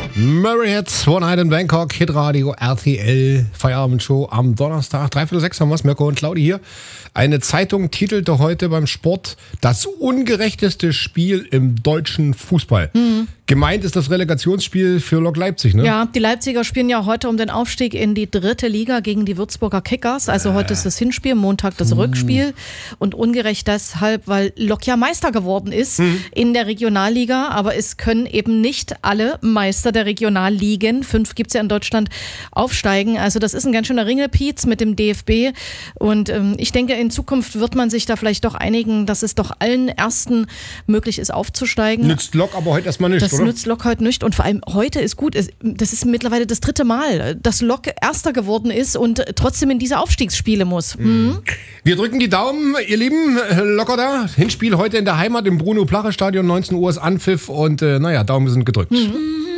Murray Hits, One Night in Bangkok, Hitradio, RTL, Feierabendshow am Donnerstag, 5:45 haben wir es, Mirko und Claudi hier. Eine Zeitung titelte heute beim Sport das ungerechteste Spiel im deutschen Fußball. Gemeint ist das Relegationsspiel für Lok Leipzig, ne? Ja, die Leipziger spielen ja heute um den Aufstieg in die 3. Liga gegen die Würzburger Kickers. Also heute ist das Hinspiel, Montag das Rückspiel. Und ungerecht deshalb, weil Lok ja Meister geworden ist in der Regionalliga. Aber es können eben nicht alle Meister der Regionalligen, 5 gibt es ja in Deutschland, aufsteigen. Also das ist ein ganz schöner Ringelpiez mit dem DFB. Und ich denke, in Zukunft wird man sich da vielleicht doch einigen, dass es doch allen Ersten möglich ist, aufzusteigen. Nützt Lok aber heute erstmal nicht, Das oder? nützt Lok heute nicht. Und vor allem heute ist gut. Das ist mittlerweile das 3. Mal, dass Lok Erster geworden ist und trotzdem in diese Aufstiegsspiele muss. Wir drücken die Daumen, ihr Lieben. Locker da. Hinspiel heute in der Heimat im Bruno-Plache-Stadion, 19 Uhr ist Anpfiff und Daumen sind gedrückt.